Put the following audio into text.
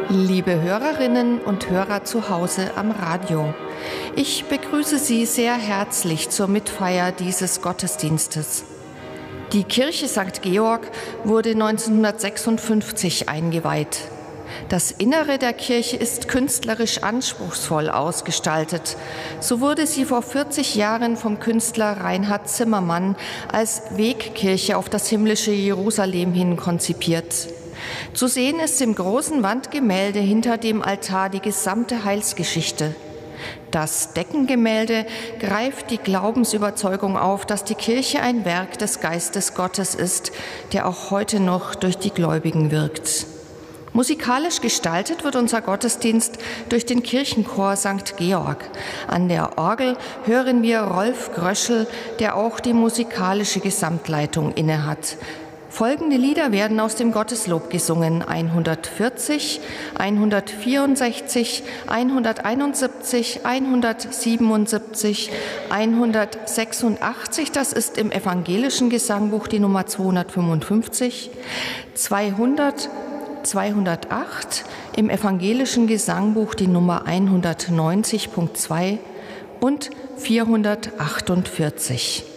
Liebe Hörerinnen und Hörer zu Hause am Radio, ich begrüße Sie sehr herzlich zur Mitfeier dieses Gottesdienstes. Die Kirche St. Georg wurde 1956 eingeweiht. Das Innere der Kirche ist künstlerisch anspruchsvoll ausgestaltet. So wurde sie vor 40 Jahren vom Künstler Reinhard Zimmermann als Wegkirche auf das himmlische Jerusalem hin konzipiert. Zu sehen ist im großen Wandgemälde hinter dem Altar die gesamte Heilsgeschichte. Das Deckengemälde greift die Glaubensüberzeugung auf, dass die Kirche ein Werk des Geistes Gottes ist, der auch heute noch durch die Gläubigen wirkt. Musikalisch gestaltet wird unser Gottesdienst durch den Kirchenchor St. Georg. An der Orgel hören wir Rolf Gröschel, der auch die musikalische Gesamtleitung innehat. Folgende Lieder werden aus dem Gotteslob gesungen: 140, 164, 171, 177, 186, das ist im evangelischen Gesangbuch die Nummer 255, 200, 208, im evangelischen Gesangbuch die Nummer 190.2 und 448.